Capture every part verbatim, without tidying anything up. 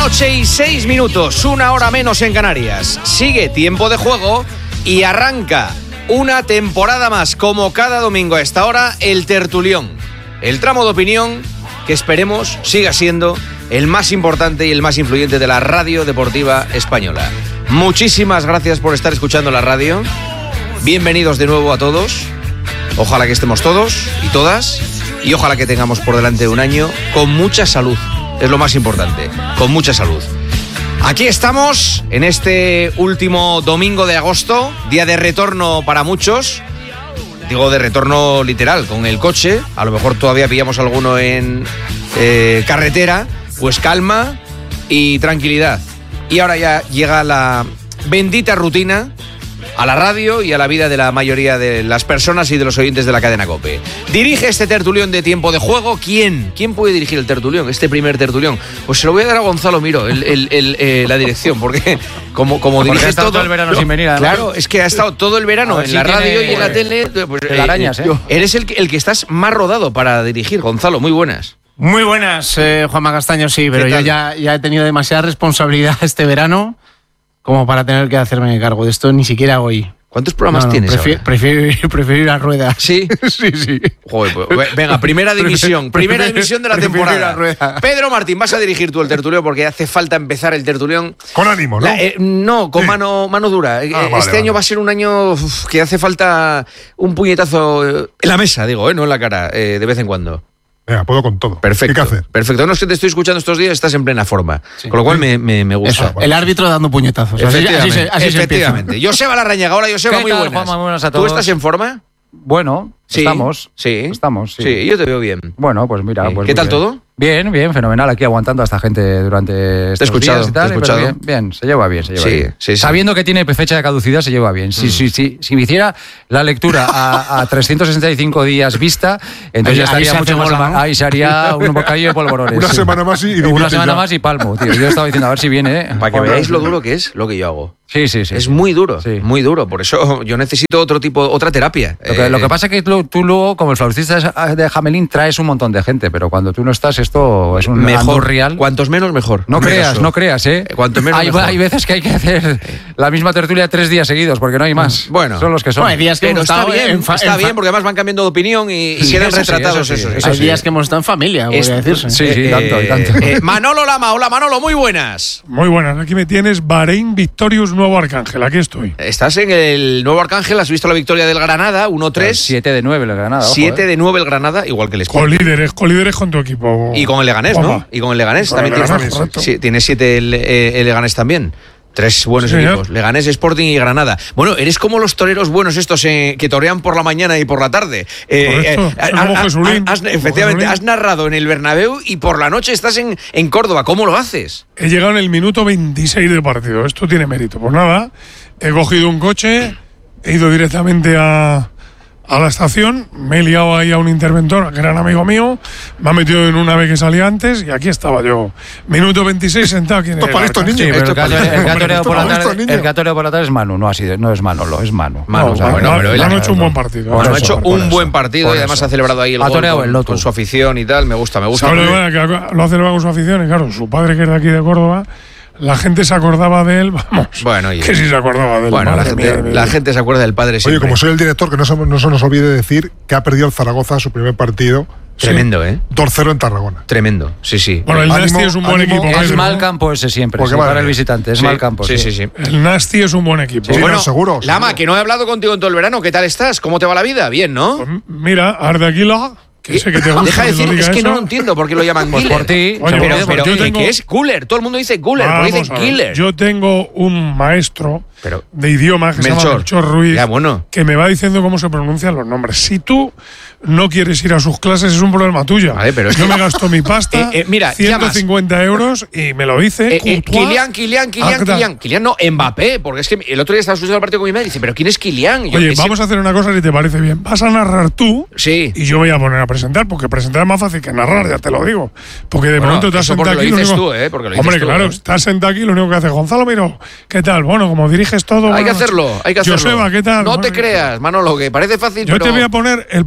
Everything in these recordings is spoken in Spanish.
noche y seis minutos, una hora menos en Canarias. Sigue Tiempo de Juego y arranca una temporada más, como cada domingo a esta hora, el Tertulión. El tramo de opinión que esperemos siga siendo el más importante y el más influyente de la radio deportiva española. Muchísimas gracias por estar escuchando la radio. Bienvenidos de nuevo a todos. Ojalá que estemos todos y todas y ojalá que tengamos por delante un año con mucha salud. Es lo más importante, con mucha salud. Aquí estamos en este último domingo de agosto, día de retorno para muchos. Digo de retorno literal, con el coche. A lo mejor todavía pillamos alguno en eh, carretera. Pues calma y tranquilidad. Y ahora ya llega la bendita rutina a la radio y a la vida de la mayoría de las personas y de los oyentes de la cadena COPE. Dirige este tertulión de Tiempo de Juego. ¿Quién? ¿Quién puede dirigir el tertulión? Este primer tertulión. Pues se lo voy a dar a Gonzalo Miro, el, el, el, eh, la dirección, porque como, como diriges todo, todo el verano sin venir. Además. Claro, es que ha estado todo el verano en si la radio tiene, y en la tele. Pues, eh, arañas, ¿eh? Eres el, el que estás más rodado para dirigir, Gonzalo. Muy buenas. Muy buenas, eh, Juanma Castaño, sí, pero yo ya, ya he tenido demasiada responsabilidad este verano como para tener que hacerme cargo de esto, ni siquiera hoy. ¿Cuántos programas no, no, tienes prefiero, ahora? Prefiero, prefiero ir a rueda. ¿Sí? Sí, sí. Joder, pues, venga, primera división. Primera división de la temporada. Pedro Martín, vas a dirigir tú el tertulión porque hace falta empezar el tertulión. Con ánimo, ¿no? La, eh, no, con sí. mano, mano dura. Ah, este vale, año vale. va a ser un año uf, que hace falta un puñetazo en la mesa, digo, eh, no en la cara, eh, de vez en cuando. Venga, puedo con todo. Perfecto. ¿Qué hay que hacer? Perfecto. No es que te estoy escuchando estos días, estás en plena forma. Sí. Con lo cual me, me, me gusta. Eso, el árbitro dando puñetazos. Efectivamente. Así, así, así efectivamente. Joseba Larrañaga. Hola, Joseba, muy tal, buenas. Juanma, muy buenas a todos. ¿Tú estás en forma? Bueno, sí, estamos. Sí. Estamos, sí. Sí, yo te veo bien. Bueno, pues mira. Sí. Pues ¿Qué tal bien. todo? Bien, bien, fenomenal. Aquí aguantando a esta gente durante estos escuchado, días y tal. te he escuchado. Pero bien, bien, se lleva bien, se lleva sí, bien. Sí, sí. Sabiendo que tiene fecha de caducidad, se lleva bien. Si, mm. si, si, si me hiciera la lectura a, a trescientos sesenta y cinco días vista, entonces ya estaría mucho más... Bola, ¿no? Ahí se haría un bocadillo de polvorones. Una sí. semana más y... y Una semana ya. más y palmo, tío. Yo estaba diciendo, a ver si viene, ¿eh? Para que veáis lo duro que es lo que yo hago. Sí, sí, sí. Es sí. muy duro, sí. muy duro. Por eso yo necesito otro tipo, otra terapia. Lo que, eh, lo que pasa es que tú, tú luego, como el flautista de Hamelin, traes un montón de gente, pero cuando tú no estás, esto es un mejor real. Cuantos menos, mejor. No creas, no creas, ¿eh? Cuanto menos, hay, mejor. Hay veces que hay que hacer la misma tertulia tres días seguidos, porque no hay más. Bueno. Son los que son. No, hay días que pero hemos está estado bien, en fa- está en bien, fa- porque además van cambiando de opinión y, y Sí, quedan eso sí, retratados eso sí, esos. eso Hay sí. días que hemos estado en familia, Es- podría decirse. Sí, sí, Eh, tanto, y tanto. eh, Manolo Lama, hola Manolo, muy buenas. Muy buenas, aquí me tienes, Bahrein Victorious Nuevo Arcángel, aquí estoy. Estás en el Nuevo Arcángel, has visto la victoria del Granada, uno tres. siete de nueve el Granada. ojo, siete eh. de nueve el Granada, igual que el Sporting. Colíderes, colíderes con tu equipo. Y con el Leganés, Opa. ¿no? Y con el Leganés Con también el tienes. Leganés, correcto. Sí, tiene siete el, eh, el Leganés también. Tres buenos Sí, equipos, ¿eh? Leganés, Sporting y Granada. Bueno, eres como los toreros buenos estos eh, que torean por la mañana y por la tarde. Eh, Correcto, eh, soy como has- Jesulín, has- como efectivamente, Jesulín. has narrado en el Bernabéu y por la noche estás en, en Córdoba. ¿Cómo lo haces? He llegado en el minuto veintiséis de partido, esto tiene mérito. Pues nada, he cogido un coche, he ido directamente a, a la estación, me he liado ahí a un interventor, que era un amigo mío, me ha metido en una vez que salía antes y aquí estaba yo. Minuto veintiséis sentado aquí en Esto el para estos Arcángel. Sí, niños. pero el Esto que ha- el que ha Hombre, toreado esto por la para estos tarde- niños. el que ha toreado por la tarde es Manu, no, así de- no es Manolo, es Manu. Manu, No, o sea, bueno, lo- pero lo él han ha- hecho un buen partido. Por Bueno, ha eso, hecho por un eso, buen partido por y además eso. ha celebrado ahí el Ha gol toreado con, el loto. con su afición y tal. Me gusta, me gusta. ¿Sabes lo porque- que pasa? Que lo ha celebrado con su afición y claro, su padre que es de aquí de Córdoba, la gente se acordaba de él, vamos. Bueno, oye. que sí se acordaba de él. Bueno, la madre gente, mía, mía. la gente se acuerda del padre Oye, siempre. como soy el director, que no se, no se nos olvide decir que ha perdido el Zaragoza su primer partido. Tremendo, ¿eh? dos cero en Tarragona. Tremendo, sí, sí. Bueno, el Ánimo, Nasty es un buen ánimo. equipo. Es Pedro, mal ¿no? campo ese siempre, Porque sí, vale. para el visitante, es Sí, mal campo. Sí, sí, sí. El Nasty es un buen equipo. Sí, Bueno, no, seguro, Lama, seguro. que no he hablado contigo en todo el verano. ¿Qué tal estás? ¿Cómo te va la vida? Bien, ¿no? Pues mira, Ardaquila, que sé que te gusta. Deja de que lo decir, diga es que eso. no lo entiendo por qué lo llaman Pues Killer. por ti, Oye, pero pues pero yo ¿qué- tengo- ¿qué es Cooler? Todo el mundo dice Cooler, pero Vamos dicen a ver, Killer. Yo tengo un maestro Pero- de idioma que se llama Melchor. Melchor Ruiz, Ya, bueno. que me va diciendo cómo se pronuncian los nombres. Si tú no quieres ir a sus clases, es un problema tuyo. Vale, pero es yo que- me gasto mi pasta, Eh, eh, mira, ciento cincuenta euros, y me lo dice. Eh, eh, Courtois. Kylian, Kylian, Kylian, Acta. Kylian. Kylian no, Mbappé, porque es que el otro día estaba escuchando el partido con mi madre y dice, ¿pero quién es Kylian? Y yo, Oye, ese- vamos a hacer una cosa si te parece bien. Vas a narrar tú Sí. y yo voy a poner a presentar, porque presentar es más fácil que narrar, ya te lo digo. Porque de Bueno, momento te has eso porque sentado lo aquí. dices único- tú, ¿eh? Porque lo dices Hombre, tú, claro, ¿eh? estás sentado aquí, lo único que hace Gonzalo, miro, ¿qué tal? Bueno, como diriges todo. Hay que buenas hacerlo, noches. hay que hacerlo. Joseba, ¿qué tal? No te Bueno, creas, Manolo, que parece fácil, Yo pero... te voy a poner el próximo partido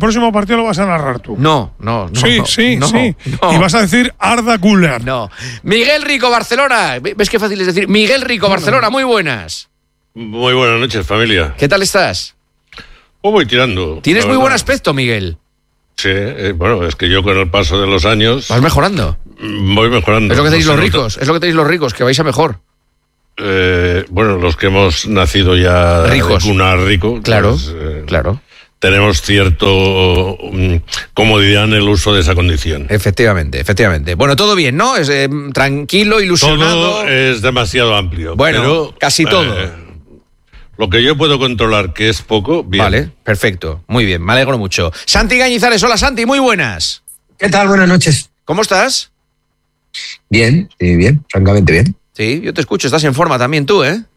partido lo vas a narrar tú. No, no, no. Sí, sí, no, sí. No. Y vas a decir Arda Güler. No. Miguel Rico, Barcelona. ¿Ves qué fácil es decir? Miguel Rico, Barcelona, muy buenas. Muy buenas noches, familia. ¿Qué tal estás? Pues voy tirando. Tienes muy buen aspecto, Miguel. Sí, eh, bueno, es que yo con el paso de los años... Vas mejorando. Voy mejorando. Es lo que tenéis no los se ricos, nota. es lo que tenéis los ricos, que vais a mejor. Eh, bueno, los que hemos nacido ya... Ricos. De cuna rico. Claro, pues, eh, claro. Tenemos cierto um, comodidad en el uso de esa condición. Efectivamente, efectivamente. Bueno, todo bien, ¿no? Es eh, tranquilo, ilusionado. Todo es demasiado amplio. Bueno, pero, casi todo. eh, lo que yo puedo controlar, que es poco, bien. Vale, perfecto. Muy bien, me alegro mucho. Santi Gañizares, hola Santi, muy buenas. ¿Qué tal? Buenas noches. ¿Cómo estás? Bien, sí, bien, francamente bien. Sí, yo te escucho, estás en forma también tú, ¿eh?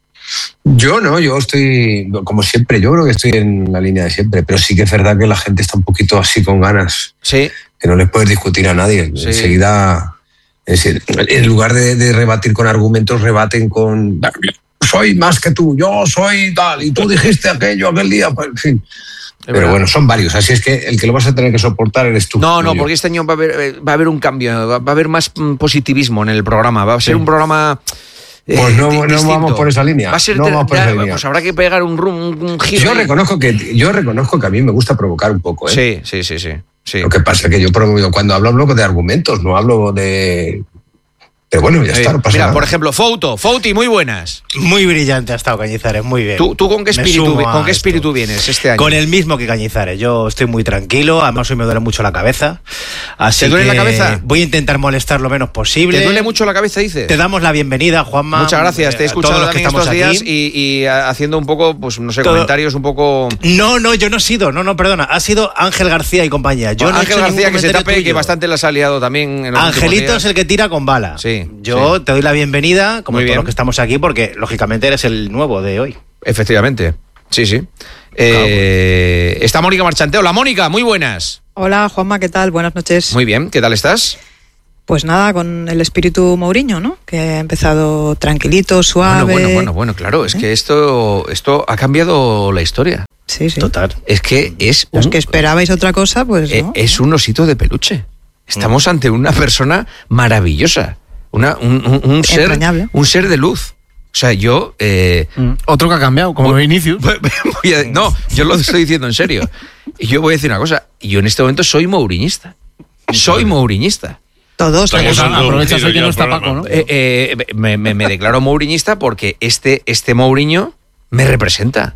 Yo no, yo estoy, como siempre, yo creo que estoy en la línea de siempre, pero sí que es verdad que la gente está un poquito así con ganas, Sí. que no les puedes discutir a nadie. Sí. Enseguida, es decir, en lugar de, de rebatir con argumentos, rebaten con soy más que tú, yo soy tal, y tú dijiste aquello aquel día, pues, en fin. Pero verdad. bueno, son varios, así es que el que lo vas a tener que soportar eres tú. No, no, yo. porque este año va a haber, eh, va a haber un cambio, va, va a haber más mm, positivismo en el programa, va a ser Sí. un programa... eh, Pues no- di- no distinto. vamos por esa línea, Va a ser, no ter- vamos por ya, esa línea. Pues habrá que pegar un, rum- un, un giro. Yo ahí. reconozco que yo reconozco que a mí me gusta provocar un poco, ¿eh? Sí, sí, sí, sí. sí. Lo que pasa es que yo promuevo, cuando hablo, hablo de argumentos, no hablo de... Pero bueno, ya Eh, está, no pasa Mira, nada. por ejemplo, Fouto, Fouti, muy buenas. Muy brillante ha estado Cañizares, muy bien. ¿Tú, tú con qué Me espíritu, sumo vi- a con qué esto. espíritu vienes este año? Con el mismo que Cañizares. Yo estoy muy tranquilo, además hoy me duele mucho la cabeza. Así ¿Te duele que la cabeza? voy a intentar molestar lo menos posible. ¿Te duele mucho la cabeza, dices? Te damos la bienvenida, Juanma. Muchas gracias, te he a escuchado todos los que también estos estamos días aquí. y, y a- haciendo un poco, pues no sé, Todo- comentarios un poco... No, no, yo no he sido, no, no, perdona. Ha sido Ángel García y compañía. Yo no he Ángel hecho ningún García, que se comentario tape, que tuyo. bastante las ha liado también en los últimos Angelito días. es el que tira con bala. Sí, Yo sí. te doy la bienvenida, como Muy todos bien. los que estamos aquí, porque lógicamente eres el nuevo de hoy. Efectivamente, sí, sí. Eh, está Mónica Marchante. Hola, Mónica, muy buenas. Hola Juanma, ¿qué tal? Buenas noches. Muy bien, ¿qué tal estás? Pues nada, con el espíritu Mourinho, ¿no? Que ha empezado tranquilito, suave. Bueno, bueno, bueno, bueno, claro, es que esto, esto ha cambiado la historia. Sí, sí. Total. Es que es Los un, que esperabais otra cosa, pues eh, no. es un osito de peluche. Estamos ante una persona maravillosa, una, un, un- un ser, Entrañable. un ser de luz. O sea, yo eh, Mm. Otro que ha cambiado, como Voy- Vinicius. voy a- no, yo lo estoy diciendo en serio. Y yo voy a decir una cosa, yo en este momento soy mouriñista. Soy mouriñista. Todos. Estamos todos. dando un Aprovecha giro hoy que ya no al está programa. Paco, ¿no? Eh, eh, me, me- me declaro mouriñista porque este, este Mourinho me representa.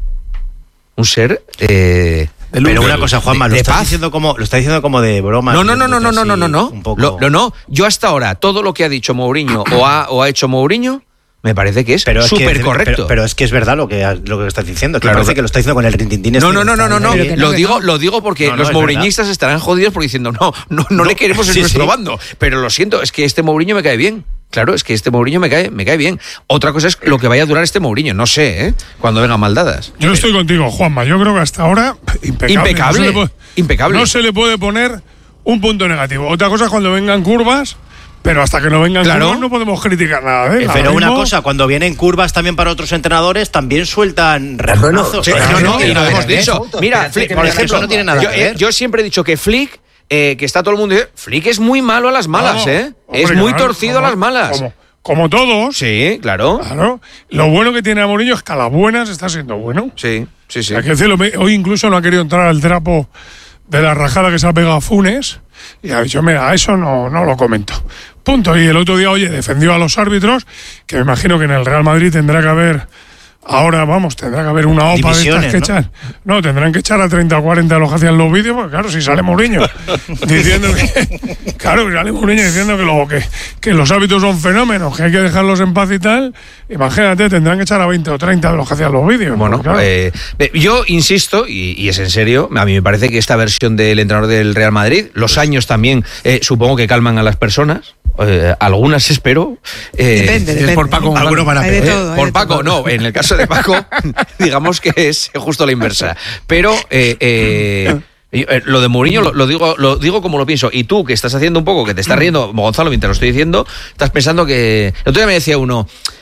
Un ser eh, Pero una cosa, Juanma, de- lo de estás paz. diciendo como lo estás diciendo como de broma. No, no, no, no, no, no, no, no, no. Un poco... Lo- lo no. Yo hasta ahora, todo lo que ha dicho Mourinho o ha, o ha hecho Mourinho, me parece que es Pero es que- súper correcto. Pero, pero es que es verdad lo que, lo que estás diciendo. Que Claro, parece que- que lo está diciendo con el rintintín. No, este no, que no, no, está no, no. ahí. Pero que no, Lo que digo, no. lo digo porque No, no, los es mouriñistas estarán jodidos porque diciendo, no, no, no, le queremos en sí, nuestro sí. bando. Pero lo siento, es que este Mourinho me cae bien. Claro, es que este Mourinho me cae, me cae bien. Otra cosa es lo que vaya a durar este Mourinho. No sé, ¿eh? Cuando vengan maldadas. Yo estoy contigo, Juanma. Yo creo que hasta ahora, impecable. Impecable, No se le puede, impecable. no se le puede poner un punto negativo. Otra cosa es cuando vengan curvas, pero hasta que no vengan Claro. curvas no podemos criticar nada de él. Eh, Ahora Pero una mismo- cosa, cuando vienen curvas también para otros entrenadores, también sueltan rejonazos. Sí, Pero no, no, que y lo no hemos tiene dicho. fotos, Mira, espérate Flick, que por me- ejemplo, eso no tiene nada yo, que ver. eh, yo siempre he dicho que Flick, eh, que está todo el mundo diciendo, Flick es muy malo a las malas, No, ¿eh? hombre, Es muy claro, torcido como- a las malas. Como, como todos. Sí, claro. Claro. Lo bueno que tiene a Mourinho es que a las buenas está siendo bueno. Sí, sí, sí. Hay que decirlo, me- hoy incluso no ha querido entrar al trapo de la rajada que se ha pegado a Funes y ha dicho, mira, eso no, no lo comento. Punto. Y el otro día, oye, defendió a los árbitros, que me imagino que en el Real Madrid tendrá que haber, ahora vamos, tendrá que haber una OPA de estas Divisiones, que ¿no? echan. No, tendrán que echar a treinta o cuarenta de los que hacían los vídeos, porque claro, si sale Mourinho diciendo que, claro, sale Mourinho diciendo que, lo, que, que los hábitos son fenómenos, que hay que dejarlos en paz y tal, imagínate, tendrán que echar a veinte o treinta de los que hacían los vídeos. Bueno, porque, claro, eh, eh, yo insisto, y, y es en serio, a mí me parece que esta versión del entrenador del Real Madrid, los años también, eh, supongo que calman a las personas, eh, algunas espero. eh, Depende, depende. por Paco ¿eh? Algunos van a Hay de Eh, todo, hay por de Paco, todo. no, en el caso de Paco, digamos que es justo la inversa. Pero eh, eh, eh, lo de Mourinho lo, lo digo lo digo como lo pienso. Y tú, que estás haciendo un poco, que te estás riendo, Gonzalo, mientras lo estoy diciendo, estás pensando que... El otro día me decía uno,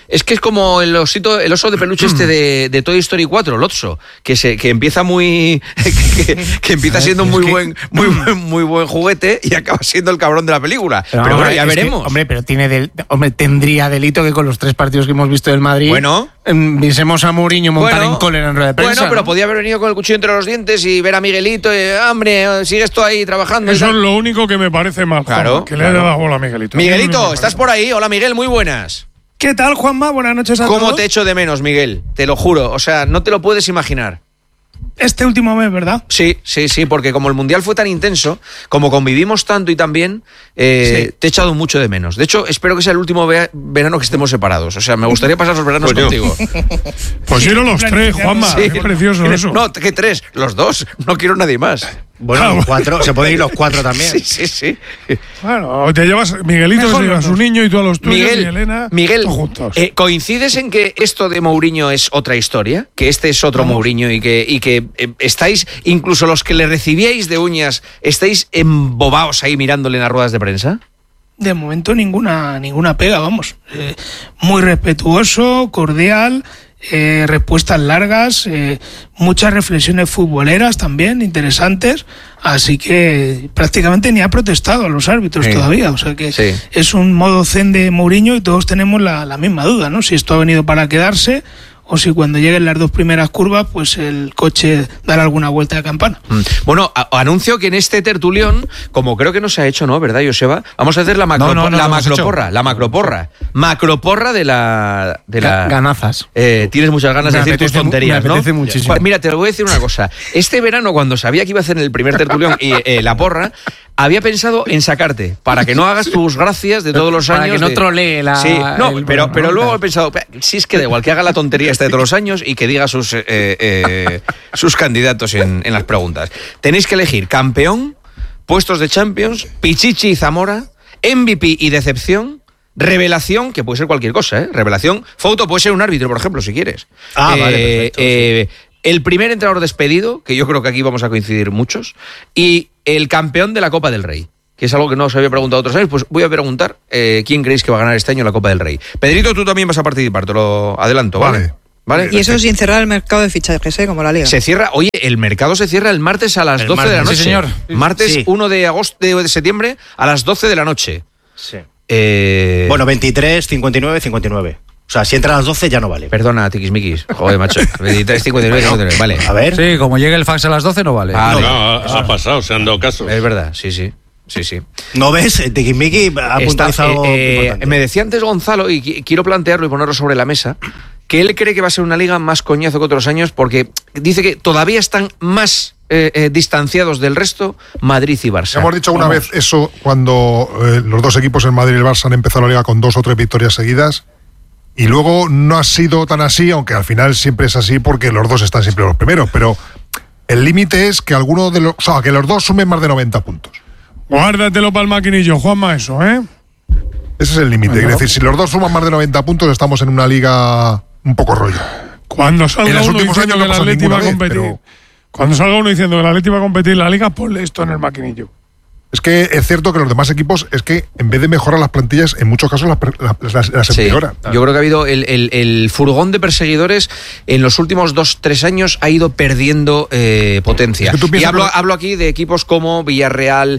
Es que es como el osito, el oso de peluche este de, de Toy Story cuatro, el Otso, que se que empieza muy que, que, que empieza siendo un muy buen muy buen muy buen juguete y acaba siendo el cabrón de la película. Pero, pero bueno, ya veremos. Que, hombre, pero tiene del, hombre, tendría delito que con los tres partidos que hemos visto del Madrid, bueno, viésemos a Mourinho montar bueno, en cólera en rueda de prensa. Bueno, pero ¿no? podía haber venido con el cuchillo entre los dientes y ver a Miguelito, y, hombre, sigues tú ahí trabajando. Eso es lo único que me parece mal, claro, Juanma, que claro. le haya dado bola a Miguelito. Miguelito, ¿estás por ahí? Hola, Miguel, muy buenas. ¿Qué tal, Juanma? Buenas noches a todos. ¿Cómo te echo de menos, Miguel? Te lo juro, o sea, no te lo puedes imaginar. Este último mes, ¿verdad? Sí, sí, sí, porque como el Mundial fue tan intenso, como convivimos tanto y tan bien, eh, sí. te he echado mucho de menos. De hecho, espero que sea el último ve- verano que estemos separados. O sea, me gustaría pasar los veranos pues contigo. Pues quiero los tres, Juanma. Sí. Qué precioso eso. No, ¿qué tres? Los dos. No quiero nadie más. Bueno, los cuatro, se pueden ir los cuatro también. Sí, sí, sí. Bueno, te llevas, Miguelito se lleva a su niño y tú a los tuyos, Miguel, y Elena, Miguel, juntos. Eh, ¿coincides en que esto de Mourinho es otra historia? Que este es otro Vamos. Mourinho y que, y que eh, estáis, incluso los que le recibíais de uñas, estáis embobados ahí mirándole en las ruedas de prensa? De momento ninguna, ninguna pega, vamos. Eh, muy respetuoso, cordial. Eh, respuestas largas, eh, muchas reflexiones futboleras también interesantes, así que prácticamente ni ha protestado a los árbitros sí. todavía, o sea que sí. es un modo zen de Mourinho y todos tenemos la, la misma duda, ¿no? Si esto ha venido para quedarse o si cuando lleguen las dos primeras curvas, pues el coche dará alguna vuelta de campana. Mm. Bueno, a- anuncio que en este tertulión, como creo que no se ha hecho, ¿no? ¿Verdad, Joseba? Vamos a hacer la, macro- no, no, no, la no macroporra, la macroporra. Macroporra de la... De la Ganazas. Eh, tienes muchas ganas me de decir tus tonterías, me ¿no? apetece muchísimo. Mira, te lo voy a decir una cosa. Este verano, cuando sabía que iba a hacer el primer tertulión y eh, la porra, había pensado en sacarte, para que no hagas tus gracias de todos los años. Para que no de... trolee la... Sí, no, el... pero, pero luego he pensado, si es que da igual que haga la tontería esta de todos los años y que diga sus, eh, eh, sus candidatos en, en las preguntas. Tenéis que elegir campeón, puestos de Champions, Pichichi y Zamora, M V P y decepción, revelación, que puede ser cualquier cosa, ¿eh? Revelación, foto puede ser un árbitro, por ejemplo, si quieres. Ah, eh, vale, perfecto. Eh, sí. El primer entrenador despedido, que yo creo que aquí vamos a coincidir muchos, y el campeón de la Copa del Rey, que es algo que no os había preguntado otros años, pues voy a preguntar eh, quién creéis que va a ganar este año la Copa del Rey. Pedrito, tú también vas a participar, te lo adelanto, ¿vale? Vale. ¿Vale? Y eso sin cerrar el mercado de fichajes, ¿eh? Como la Liga. Se cierra, oye, el mercado se cierra el martes a las El doce martes, de la noche. sí, señor. Martes Sí. uno de agosto de septiembre a las doce de la noche. Sí. Eh... Bueno, veintitrés, cincuenta y nueve, cincuenta y nueve. O sea, si entra a las doce ya no vale. Perdona, tiquismiquis. Joder, macho. veintitrés, cincuenta y nueve, cincuenta y nueve. Vale. A ver. Sí, como llegue el fax a las doce no vale. Vale. No, ha, ha pasado, se han dado casos. Es verdad, sí, sí. Sí, sí. ¿No ves? Tiquismiqui ha Está, puntualizado eh, importante. me decía antes Gonzalo, y qui- quiero plantearlo y ponerlo sobre la mesa, que él cree que va a ser una liga más coñazo que otros años porque dice que todavía están más eh, eh, distanciados del resto Madrid y Barça. Hemos dicho una Vamos. vez eso cuando eh, los dos equipos, el Madrid y el Barça, han empezado la liga con dos o tres victorias seguidas. Y luego no ha sido tan así, aunque al final siempre es así porque los dos están siempre los primeros. Pero el límite es que alguno de los, o sea, que los dos sumen más de noventa puntos. Guárdatelo para el maquinillo, Juanma, eso, ¿eh? Ese es el límite. Bueno. Es decir, si los dos suman más de noventa puntos, estamos en una liga un poco rollo. Cuando salga En los uno últimos diciendo años que no el pasa Atleti va a ninguna vez, competir, pero- cuando salga uno diciendo que el Atleti va a competir en la liga, ponle esto en el maquinillo. Es que es cierto que los demás equipos, es que en vez de mejorar las plantillas, en muchos casos las, las, las, las Sí, empeoran. yo creo que ha habido el, el- el furgón de perseguidores en los últimos dos, tres años ha ido perdiendo eh, potencia. Es que tú Y piensas hablo, por- hablo aquí de equipos como Villarreal,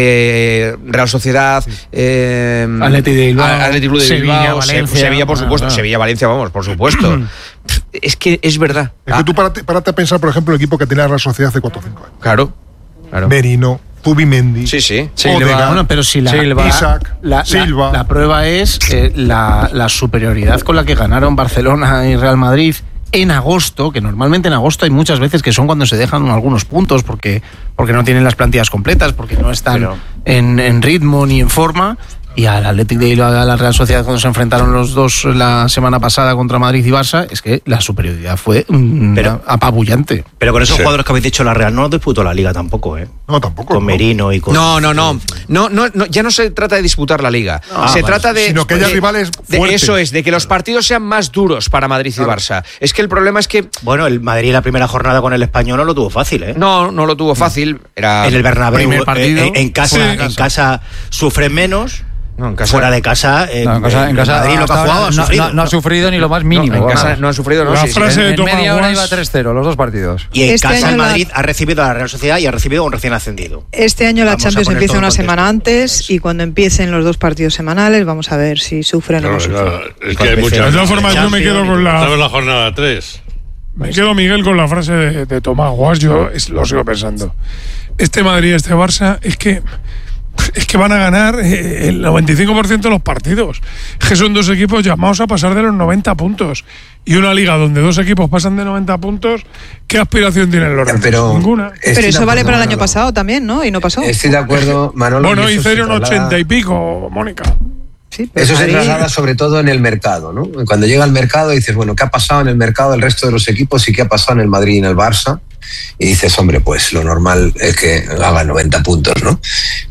eh, Real Sociedad, eh, Atleti de Bilbao, Atleti Club de Sevilla, Bilbao, Se- Valencia. Sevilla, por supuesto, Ah, ah. Sevilla, Valencia, vamos, por supuesto. Es que es verdad. Es que Ah, tú párate, párate a pensar, por ejemplo, el equipo que tenía la Real Sociedad hace cuatro o cinco años. Claro, claro. Merino, Zubimendi. Sí, sí. Odegaard, Bueno, pero si la, Silva, la- Isaac, la, la- Silva. la prueba es eh, la, la superioridad con la que ganaron Barcelona y Real Madrid en agosto, que normalmente en agosto hay muchas veces que son cuando se dejan algunos puntos porque, porque no tienen las plantillas completas, porque no están Pero- en, en ritmo ni en forma. Y al Athletic de Bilbao, a la Real Sociedad, cuando se enfrentaron los dos la semana pasada contra Madrid y Barça, es que la superioridad fue mm, Pero- apabullante. Pero con esos Sí. jugadores que habéis dicho, la Real no disputó la liga tampoco, ¿eh? No, tampoco. Con no. Merino y con... No, no, no. No, no, no, ya no se trata de disputar la liga. Ah, se vale. trata de. Sino que haya de- rivales de- fuertes. Eso es, de que los partidos sean más duros para Madrid y Barça. Es que el problema es que. Bueno, el Madrid la primera jornada con el Español no lo tuvo fácil, ¿eh? No, no lo tuvo fácil. Era. En el Bernabéu, primer partido. eh, en, en casa, Sí. en casa sufren menos. No, en casa, fuera de casa, en, no, en casa, en casa Madrid, lo que ha jugado, ha sufrido. No, no ha sufrido ni lo más mínimo. No, en casa no ha sufrido, no. La sí, frase sí. de En, Tomás en media hora Guas... iba tres cero, los dos partidos. Y en este casa el Madrid la... ha recibido a la Real Sociedad y ha recibido a un recién ascendido. Este año la Vamos Champions empieza una semana antes pues. y cuando empiecen los dos partidos semanales vamos a ver si sufren claro, o no sufren. Claro, es que hay muchas... De todas formas, yo me quedo con la... ¿Sabes la jornada tres? Me quedo, Miguel, con la frase de, de Tomás Guas, yo es, lo sigo pensando. Este Madrid, este Barça, es que... Es que van a ganar el noventa y cinco por ciento de los partidos. Es que son dos equipos llamados a pasar de los noventa puntos. Y una liga donde dos equipos pasan de noventa puntos, ¿qué aspiración tienen los demás? Pero, Ninguna. Pero eso vale para el año pasado también, ¿no? Y no pasó. Estoy de acuerdo, Manolo. Bueno, hicieron ochenta y pico, Mónica. Sí, pero eso ahí... se traslada sobre todo en el mercado, ¿no? Cuando llega al mercado dices, bueno, ¿qué ha pasado en el mercado del resto de los equipos y qué ha pasado en el Madrid y en el Barça? Y dices, hombre, pues lo normal es que haga noventa puntos, ¿no?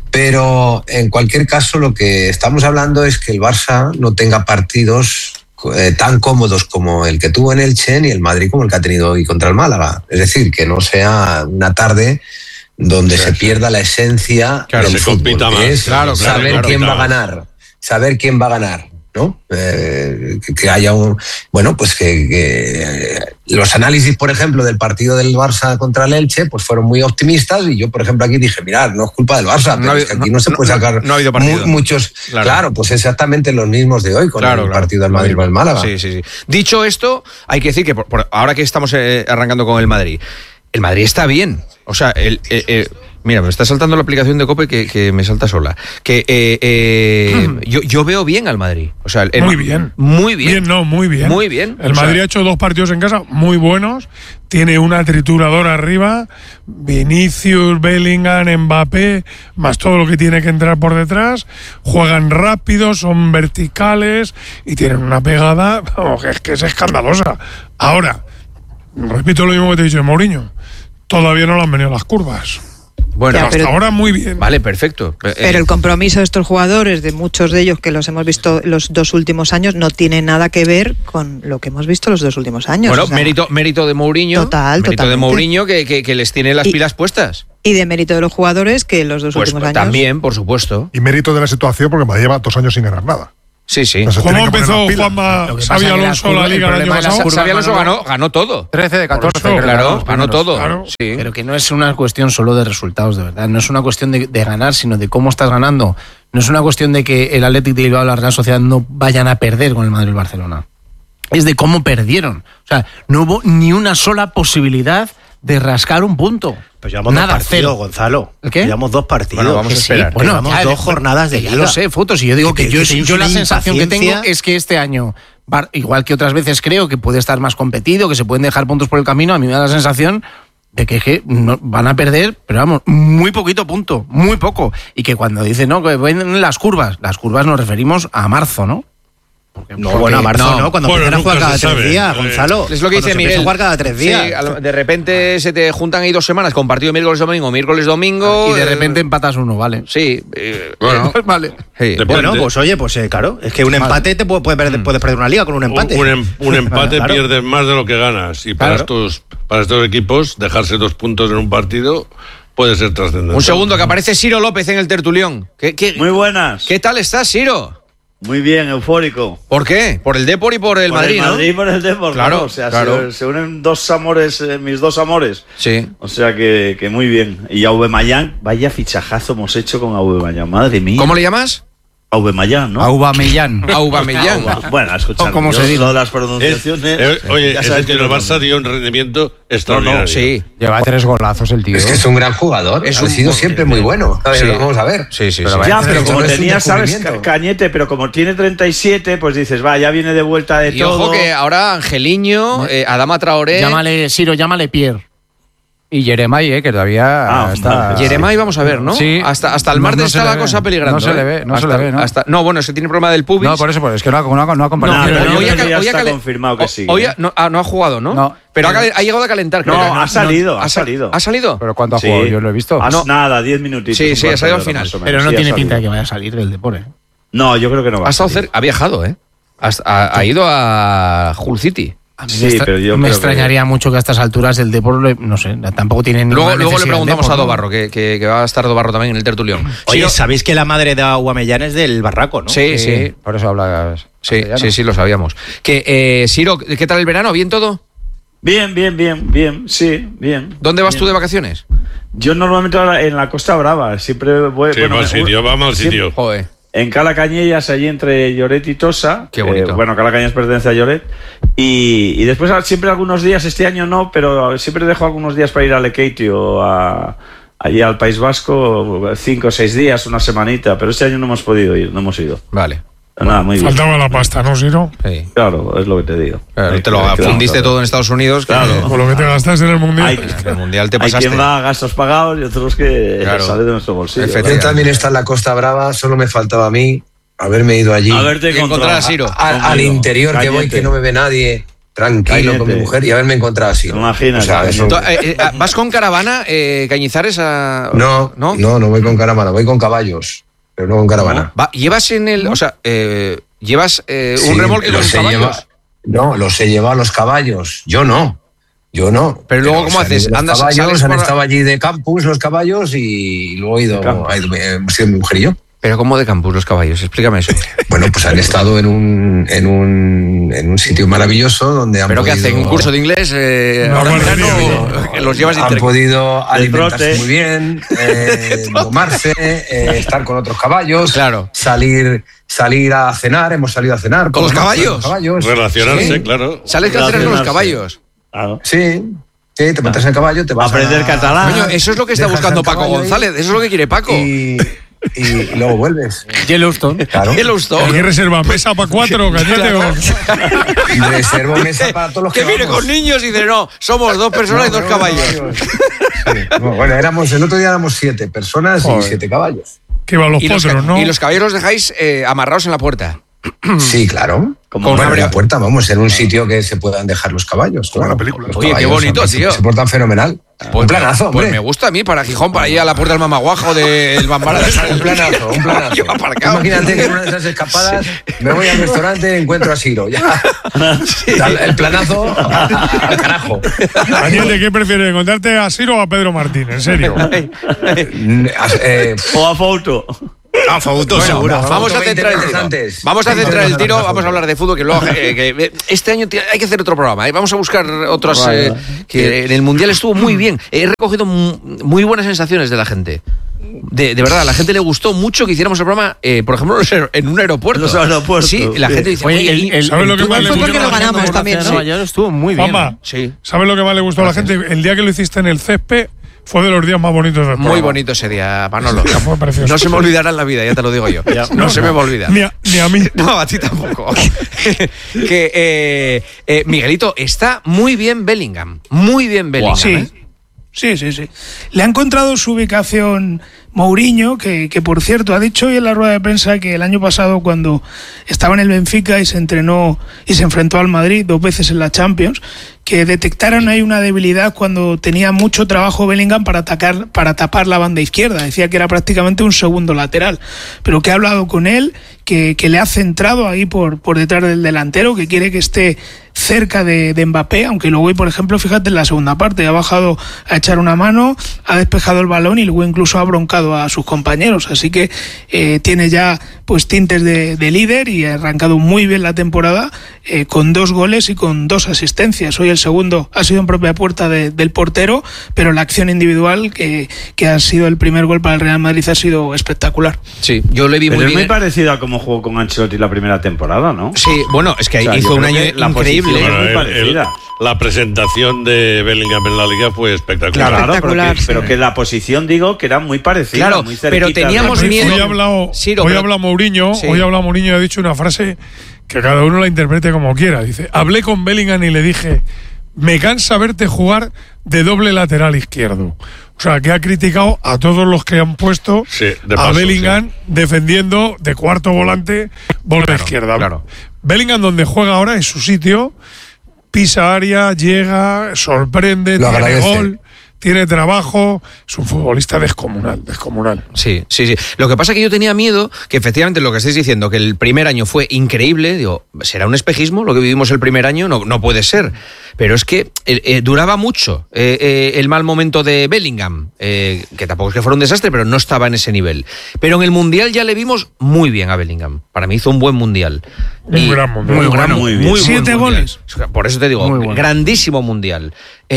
Pero en cualquier caso lo que estamos hablando es que el Barça no tenga partidos eh, tan cómodos como el que tuvo en Elche ni el Madrid como el que ha tenido hoy contra el Málaga. Es decir, que no sea una tarde donde claro, se pierda la esencia claro, del se fútbol, compita más. Es claro, saber claro, claro, quién claro. va a ganar, saber quién va a ganar. ¿No? Eh, que, que haya un... Bueno, pues que, que eh, los análisis, por ejemplo, del partido del Barça contra el Elche, pues fueron muy optimistas y yo, por ejemplo, aquí dije, mirad, no es culpa del Barça, pero no es que aquí no, no se puede sacar no, no ha habido partido. Mu- muchos... Claro. claro, pues exactamente los mismos de hoy con claro, el claro. partido del Madrid con el Málaga. Sí, sí, sí. Dicho esto, hay que decir que por, por, ahora que estamos eh, arrancando con el Madrid, el Madrid está bien. O sea, el... el, el Mira, me está saltando la aplicación de COPE que, que me salta sola. Que eh, eh, mm. yo, yo veo bien al Madrid. O sea, el, muy bien. Muy bien. Bien, no, muy bien. Muy bien. El Madrid sea, ha hecho dos partidos en casa muy buenos. Tiene una trituradora arriba. Vinicius, Bellingham, Mbappé, más todo lo que tiene que entrar por detrás. Juegan rápido, son verticales y tienen una pegada oh, que, es, que es escandalosa. Ahora, repito lo mismo que te he dicho de Mourinho. Todavía no le han venido las curvas. Bueno, ya, pero, hasta ahora muy bien. Vale, perfecto. Pero el compromiso de estos jugadores, de muchos de ellos que los hemos visto los dos últimos años, no tiene nada que ver con lo que hemos visto los dos últimos años. Bueno, o sea, mérito, mérito de Mourinho. Total, mérito totalmente. de Mourinho que, que, que les tiene las y, pilas puestas. Y de mérito de los jugadores que los dos pues, últimos años. También, por supuesto. Y mérito de la situación porque Madrid lleva dos años sin ganar nada. Sí, sí. ¿Cómo empezó Juanma Xabi Alonso la Liga el año pasado? Xabi Alonso ganó, ganó todo. trece de catorce, eso, claro, ganó todo. Claro. Sí. Pero que no es una cuestión solo de resultados, de verdad. No es una cuestión de, de ganar, sino de cómo estás ganando. No es una cuestión de que el Athletic de Bilbao y la Real Sociedad no vayan a perder con el Madrid y el Barcelona. Es de cómo perdieron. O sea, no hubo ni una sola posibilidad de rascar un punto. Pues llevamos Nada, dos partidos, cero. Gonzalo. ¿El qué? Llevamos dos partidos. Bueno, vamos a esperar. Sí, bueno, llevamos ya, dos jornadas de liga. Yo lo sé, fotos. Y yo digo que, que, que yo, yo la sensación que tengo es que este año, igual que otras veces creo que puede estar más competido, que se pueden dejar puntos por el camino, a mí me da la sensación de que, que no, van a perder, pero vamos, muy poquito punto, muy poco. Y que cuando dicen, no, que ven las curvas, las curvas nos referimos a marzo, ¿no? Porque, no, porque, bueno, a marzo no, no cuando bueno, empiezan a jugar cada tres sabe. días, Gonzalo. Es lo que dice Miguel. A jugar cada tres días. Sí, de repente se te juntan ahí dos semanas con partido miércoles domingo, miércoles domingo. Y de repente eh, empatas uno, ¿vale? Sí. Eh, bueno, vale. Sí. Bueno, pues oye, pues eh, claro, es que un vale. empate te puede, puede perder, mm. puedes perder una liga con un empate. Un, un, un empate claro. pierdes más de lo que ganas. Y para, claro. estos, para estos equipos, dejarse dos puntos en un partido puede ser trascendente. Un segundo, que aparece Ciro López en el tertulión. ¿Qué, qué, Muy buenas. ¿Qué tal estás, Ciro? Muy bien, eufórico. ¿Por qué? ¿Por el Depor y por el por Madrid, el ¿no? Madrid y por el Depor, claro, ¿no? O sea, claro. se, se unen dos amores, eh, mis dos amores. Sí. O sea que, que muy bien. Y Aubameyang, vaya fichajazo hemos hecho con Aubameyang, madre mía. ¿Cómo le llamas? Aubameyang, ¿no? Aubameyang. Aubameyang. Bueno, escuchad, ¿cómo se dice? Lo de las pronunciaciones. Es, eh, oye, es el que el Barça dio un rendimiento extraordinario. No, no, sí. Lleva tres golazos el tío. Es que es un gran jugador. Es ha un, sido siempre muy bueno. A ver, sí. Vamos a ver. Sí, sí, pero sí. Ya, pero como tenía, sabes, Cañete, pero como tiene treinta y siete, pues dices, va, ya viene de vuelta de y todo. Y ojo que ahora Angeliño, eh, Adama Traoré. Llámale, Ciro, llámale Pierre. Y Jeremai, eh, que todavía ah, está... Jeremai, vamos a ver, ¿no? Sí. Hasta, hasta el martes no, no está la ve. cosa peligrando. No se le ve, no hasta, se le ve, ¿no? Hasta, no, bueno, es que tiene problema del pubis. No, por eso, por, es que no ha, no ha, no ha compartido. No, no, hoy ha, ya hoy está calen... confirmado que sí. Hoy ha, no, ah, no ha jugado, ¿no? No. Pero ha, ha llegado a calentar. No, creo ha no, salido, no, ha salido. ¿Ha salido? ¿Pero cuánto ha sí. jugado? Yo lo he visto. Has, no. Nada, diez minutitos. Sí, sí, ha salido al final. Pero no sí, tiene pinta de que vaya a salir del deporte. No, yo creo que no va ha a salir. Cer- ha viajado, ¿eh? Ha, ha, ha ido a Hull City. A mí sí, me, extra pero yo me extrañaría que... mucho que a estas alturas el Depor, no sé, tampoco tiene ninguna Luego, luego le preguntamos Depor, a Dobarro, ¿no? que, que, que va a estar Dobarro también en el tertulión. Oye, sí, ¿sabéis que la madre de Aguamellán es del Barraco, no? Sí, sí, sí. Por eso hablas. Sí, sí, sí, lo sabíamos. Que, eh, Siro, ¿qué tal el verano? ¿Bien todo? Bien, bien, bien, bien, sí, bien. ¿Dónde vas bien. tú de vacaciones? Yo normalmente en la Costa Brava, siempre voy... Sí, bueno, mal sitio, va mal sitio. Joder. En Cala Cañellas, allí entre Lloret y Tosa. Qué bonito. Eh, bueno, Cala Cañellas pertenece a Lloret. Y, y después siempre algunos días, este año no, pero siempre dejo algunos días para ir a Lekeitio, a, allí al País Vasco, cinco o seis días, una semanita. Pero este año no hemos podido ir, no hemos ido. Vale. Nada, muy Faltaba bien. la pasta, ¿no, Siro? Sí. Claro, es lo que te digo. Claro, hay, te lo fundiste todo en Estados Unidos. Claro. Con lo que te gastaste en el Mundial. Hay, en el Mundial te pasaste. Hay quien va a gastos pagados y otros que claro. sale de nuestro bolsillo. Yo también está en la Costa Brava, solo me faltaba a mí haberme ido allí. Haberte encontrado a Siro. A, al interior Cállate. que voy, que no me ve nadie, tranquilo Cállate. con mi mujer y haberme encontrado a Siro. Imagínate. O sea, eso... eh, eh, ¿Vas con caravana, eh, Cañizares? A... No, no, no, no voy con caravana, voy con caballos, pero no con caravana. Va, ¿Llevas en el, o sea, eh, llevas eh, un Sí, remolque con los he caballos? lleva- no, los he llevado a los caballos, yo no. Yo no. Pero luego, ¿cómo se han haces? ido Los Andas- caballos sales han por- estado allí de campus los caballos y luego he ido, ha ido- hemos ido mi mujer y yo. Pero ¿cómo de campus los caballos? Explícame eso. Bueno, pues han estado en un, en un, en un sitio maravilloso donde han ¿Pero qué podido... hacen? ¿Un curso de inglés? Eh, No, ahora en bueno, verano, no, ¿los llevas de Han intercambio? podido alimentarse trote. muy bien, eh, domarse, eh, estar con otros caballos, Claro. salir, salir a cenar, hemos salido a cenar. ¿Con los por- caballos? con los caballos. Relacionarse, Sí. claro. ¿Sales a cenar con los caballos? Claro. Sí, sí, te montas en el caballo, te vas Aprender a... catalán. Coño, eso es lo que está dejas buscando el Paco caballo ahí González. Eso es lo que quiere Paco. Y, y luego vuelves. Yellowstone. Claro. Yellowstone. ¿Qué reserva? ¿Mesa para cuatro, Cañete? o- Reservo mesa para todos los que Que viene vamos. con niños y dice, no, somos dos personas y No, dos no, caballos. no, sí. No, bueno, éramos, el otro día éramos siete personas Joder. y siete caballos. Que van los Y los, potros, ca- ¿no? y los caballos los dejáis eh, amarrados en la puerta. Sí, claro. Como Bueno, una en bre- la puerta, vamos, en un sitio que se puedan dejar los caballos. Claro. Buena película. Los Oye, qué caballos, bonito, hombre, tío. Se, se portan fenomenal. un planazo, Pues hombre. me gusta a mí para Gijón, para ir a la puerta del Mamaguajo del Bambara. Un planazo, un planazo. Yo aparcado. Imagínate que en una de esas escapadas me voy al restaurante y encuentro a Siro. Ya. El planazo al carajo. Cañete, ¿qué prefieres? ¿Encontrarte a Siro o a Pedro Martín? En serio. Eh, O a foto. Ah, Fausto, Bueno, seguro. Fausto Vamos a veinte centrar el veces tiro. antes. Vamos a veinte centrar el veces tiro, antes, vamos a hablar de fútbol, que luego eh, que este año hay que hacer otro programa. ¿eh? Vamos a buscar otros Vale. eh, que en el Mundial estuvo muy bien. He recogido mu- muy buenas sensaciones de la gente. De, de verdad, a la gente le gustó mucho que hiciéramos el programa, eh, por ejemplo, en un aeropuerto. En los aeropuertos, Sí, la sí. gente dice, Oye, oye, el, y- el, ¿sabes lo el que más túnel le Fue porque gustó? lo ganamos Hacia también, Nueva sí. York estuvo muy bien. Juanma, sí, ¿sabes lo que más le gustó a la gente? El día que lo hiciste en el césped fue de los días más bonitos del muy programa. bonito ese día, Manolo. Fue precioso. No se me olvidará en la vida, ya te lo digo yo. No se me va a olvidar. Ni a, ni a mí. No, a ti tampoco. que eh, eh, Miguelito, está muy bien Bellingham. Muy bien Bellingham. Sí, ¿eh? sí, sí, sí. Le ha encontrado su ubicación Mourinho, que, que por cierto ha dicho hoy en la rueda de prensa que el año pasado cuando estaba en el Benfica y se entrenó y se enfrentó al Madrid dos veces en la Champions, que detectaron ahí una debilidad cuando tenía mucho trabajo Bellingham para atacar, para tapar la banda izquierda. Decía que era prácticamente un segundo lateral, pero que ha hablado con él, que, que le ha centrado ahí por, por detrás del delantero, que quiere que esté cerca de, de Mbappé, aunque luego hoy, por ejemplo, fíjate en la segunda parte, ha bajado a echar una mano, ha despejado el balón y luego incluso ha broncado a sus compañeros, así que eh, tiene ya pues tintes de, de líder y ha arrancado muy bien la temporada eh, con dos goles y con dos asistencias. Hoy el segundo ha sido en propia puerta de, del portero, pero la acción individual que, que ha sido el primer gol para el Real Madrid ha sido espectacular. Sí, yo le vi Pero muy es bien. muy parecido a cómo jugó con Ancelotti la primera temporada, ¿no? Sí, bueno, es que O sea, hizo yo un creo año que la increíble. posición- Bueno, muy el- parecida. el- la presentación de Bellingham en la liga fue espectacular. Claro, pero, Espectacular, que, sí. pero que la posición, digo, que era muy parecida. Claro, muy pero cerquita. teníamos Hoy- miedo. Hoy ha hablado, Siro, hoy pero- habla Mourinho, Sí. hoy habla Mourinho y ha dicho una frase que cada uno la interprete como quiera. Dice, hablé con Bellingham y le dije, me cansa verte jugar de doble lateral izquierdo. O sea, que ha criticado a todos los que han puesto Sí, de a paso, Bellingham defendiendo de cuarto volante, volante izquierda. claro. Bellingham, donde juega ahora, es su sitio, pisa área, llega, sorprende, Lo tiene agradece. gol, tiene trabajo, es un futbolista descomunal, descomunal. Sí, sí, sí. Lo que pasa es que yo tenía miedo que efectivamente lo que estáis diciendo, que el primer año fue increíble, digo, ¿será un espejismo lo que vivimos el primer año? No, no puede ser. Pero es que eh, eh, duraba mucho eh, eh, el mal momento de Bellingham, eh, que tampoco es que fuera un desastre, pero no estaba en ese nivel. Pero en el Mundial ya le vimos muy bien a Bellingham. Para mí hizo un buen Mundial. Un y gran Mundial. Muy, gran, muy bien. Muy Siete goles. Por eso te digo, bueno. grandísimo Mundial.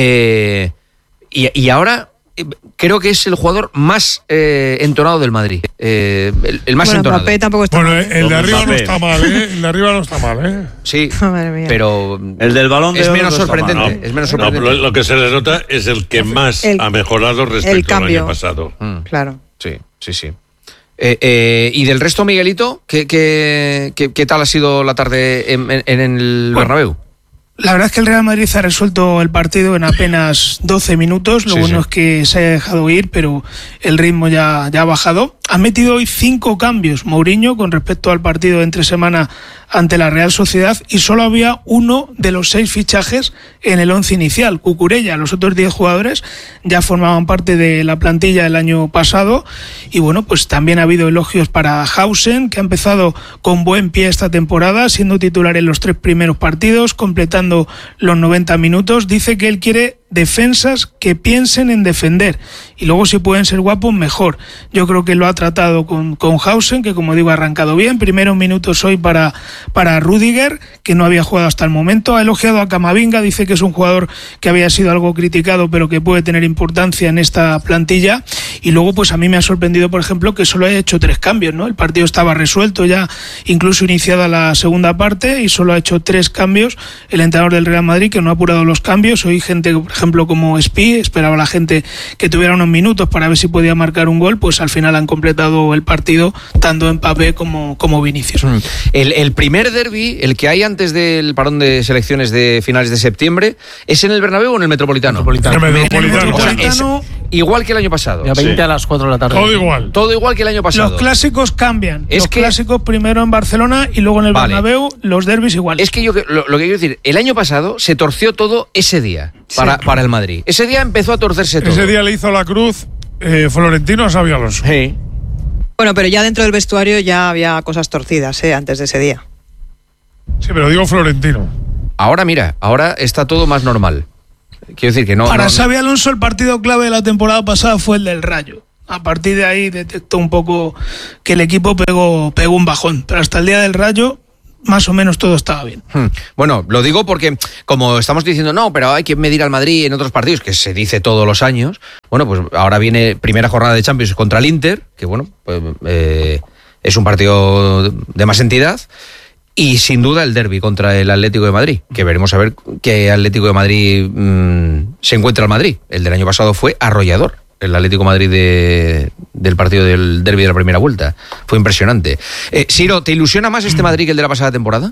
Eh, y, y ahora... creo que es el jugador más eh, entonado del Madrid. Eh, el, el más bueno, entonado. Mbappé tampoco está bueno, mal. el de arriba no está mal, ¿eh? El de arriba no está mal, ¿eh? Sí, Madre pero el del balón de es oro menos no está sorprendente. mal, ¿no? Es menos No, sorprendente. pero lo que se le nota es el que más El- ha mejorado respecto el cambio. al año pasado. Mm, Claro. sí, sí, sí. Eh, eh, y del resto, Miguelito, ¿qué, qué, qué, qué tal ha sido la tarde en, en, en el Bueno, Bernabéu? La verdad es que el Real Madrid ha resuelto el partido en apenas doce minutos. Lo Sí, bueno sí. es que se ha dejado ir, pero el ritmo ya, ya ha bajado. Ha metido hoy cinco cambios Mourinho con respecto al partido de entre semana ante la Real Sociedad y solo había uno de los seis fichajes en el once inicial, Cucurella. Los otros diez jugadores ya formaban parte de la plantilla del año pasado y bueno, pues también ha habido elogios para Hausen, que ha empezado con buen pie esta temporada, siendo titular en los tres primeros partidos, completando los noventa minutos. Dice que él quiere defensas que piensen en defender y luego si pueden ser guapos mejor. Yo creo que lo ha tratado con, con Hausen, que como digo ha arrancado bien. Primeros minutos hoy para, para Rüdiger, que no había jugado hasta el momento. Ha elogiado a Camavinga, dice que es un jugador que había sido algo criticado pero que puede tener importancia en esta plantilla. Y luego pues a mí me ha sorprendido, por ejemplo, que solo haya hecho tres cambios, ¿no? El partido estaba resuelto ya, incluso iniciada la segunda parte, y solo ha hecho tres cambios el entrenador del Real Madrid, que no ha apurado los cambios. Hoy gente, por ejemplo, como Spi, esperaba la gente que tuviera unos minutos para ver si podía marcar un gol, pues al final han completado el partido tanto Mbappé como, como Vinicius. El, el primer derbi, el que hay antes del parón de selecciones de finales de septiembre, ¿es en el Bernabéu o en el Metropolitano? Metropolitano. El Metropolitano. O sea, es igual que el año pasado. Ya veinte Sí. a las cuatro de la tarde. Todo igual. Todo igual que el año pasado. Los clásicos cambian. Es los que- clásicos primero en Barcelona y luego en el Vale. Bernabéu, los derbis igual. Es que yo lo, lo que quiero decir, el año pasado se torció todo ese día para, para el Madrid. Ese día empezó a torcerse todo. Ese día le hizo la cruz eh, Florentino a Xabi Alonso. Sí. Bueno, pero ya dentro del vestuario ya había cosas torcidas, ¿eh? Antes de ese día. Sí, pero digo Florentino. Ahora mira, ahora está todo más normal. Quiero decir que no. Para no- Xabi Alonso el partido clave de la temporada pasada fue el del Rayo. A partir de ahí detectó un poco que el equipo pegó, pegó un bajón. Pero hasta el día del Rayo, más o menos todo estaba bien. Hmm. Bueno, lo digo porque, como estamos diciendo, no, pero hay que medir al Madrid en otros partidos, que se dice todos los años. Bueno, pues ahora viene primera jornada de Champions contra el Inter, que bueno, pues, eh, es un partido de más entidad. Y sin duda el derbi contra el Atlético de Madrid, que veremos a ver qué Atlético de Madrid mmm, se encuentra al Madrid. El del año pasado fue arrollador. El Atlético de Madrid de, del partido del derbi de la primera vuelta. Fue impresionante. Eh, Siro, ¿te ilusiona más este Madrid que el de la pasada temporada?